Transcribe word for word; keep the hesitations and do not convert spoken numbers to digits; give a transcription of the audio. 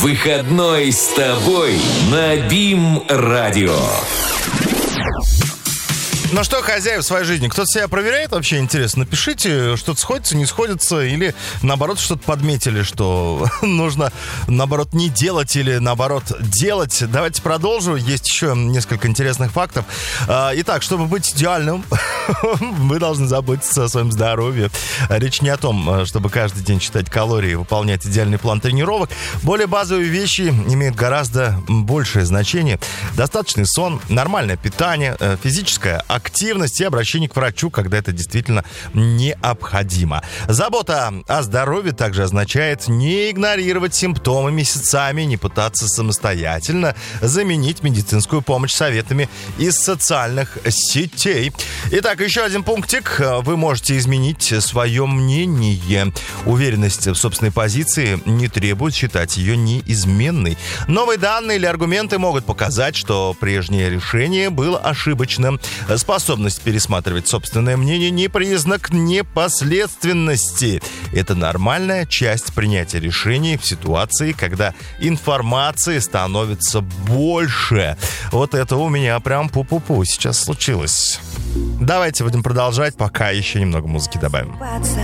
Выходной с тобой на БИМ-радио. Ну что, хозяев своей жизни, кто-то себя проверяет вообще, интересно? Напишите, что-то сходится, не сходится, или наоборот что-то подметили, что нужно, наоборот, не делать или, наоборот, делать. Давайте продолжим, есть еще несколько интересных фактов. Итак, чтобы быть идеальным, вы должны заботиться о своем здоровье. Речь не о том, чтобы каждый день считать калории и выполнять идеальный план тренировок. Более базовые вещи имеют гораздо большее значение. Достаточный сон, нормальное питание, физическая активность и обращение к врачу, когда это действительно необходимо. Забота о здоровье также означает не игнорировать симптомы месяцами, не пытаться самостоятельно заменить медицинскую помощь советами из социальных сетей. Итак, еще один пунктик. Вы можете изменить свое мнение. Уверенность в собственной позиции не требует считать ее неизменной. Новые данные или аргументы могут показать, что прежнее решение было ошибочным. Способность пересматривать собственное мнение не признак непоследственности. Это нормальная часть принятия решений в ситуации, когда информации становится больше. Вот это у меня прям пу-пу-пу сейчас случилось. Давайте будем продолжать, пока еще немного музыки добавим.